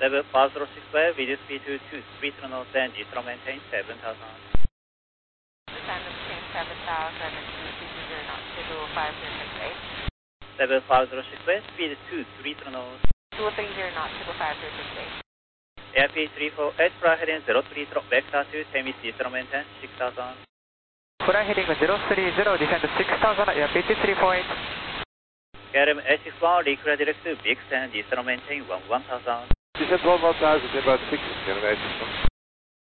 7506 with speed to 23 to north and Eastern maintain 7000. Descend maintain 7000 and speed 20 knots to 5068. 7506 speed 23 to north. 230 knots to 5068. Airspeed 348, fly heading 03 vector to Temis Eastern maintain 6000. Fly heading 030, descend 6000, airspeed 348. KLM 861, recreate direct to Big Stand, Eastern maintain 1000. Descend 1000, about 6, KLM 861.